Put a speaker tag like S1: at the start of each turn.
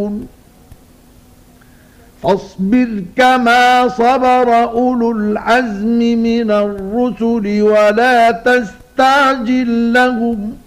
S1: يحذرون فاصبر كما صبر أولو العزم من الرسل ولا تستعجل لهم